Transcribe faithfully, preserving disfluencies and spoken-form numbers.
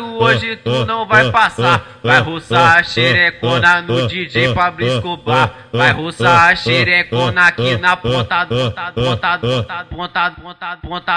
hoje tu não vai passar. Vai roçar a xerecona no D J Pablo Escobar. Vai roçar a xerecona aqui na ponta, ponta, ponta, ponta, ponta, ponta, ponta.